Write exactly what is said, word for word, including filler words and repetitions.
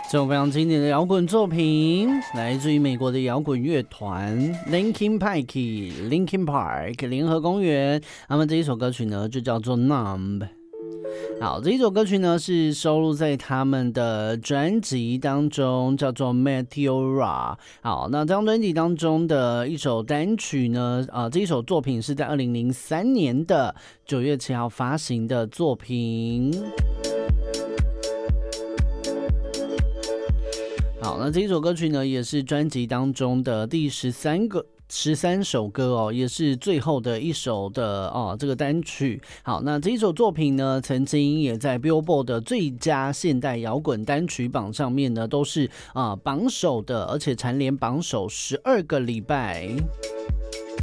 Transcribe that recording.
这种非常经典的摇滚作品，来自于美国的摇滚乐团 Linkin Park。Linkin Park 联合公园，那么这一首歌曲呢，就叫做 Numb。好，这一首歌曲呢是收录在他们的专辑当中，叫做 Meteora。好，那这张专辑当中的一首单曲呢，呃，这一首作品是在二零零三年的九月七号发行的作品。好，那这一首歌曲呢，也是专辑当中的第十三个。十三首歌哦，也是最后的一首的哦，这个单曲。好，那这一首作品呢，曾经也在 Billboard 的最佳现代摇滚单曲榜上面呢，都是啊、呃、榜首的，而且蝉联榜首十二个礼拜。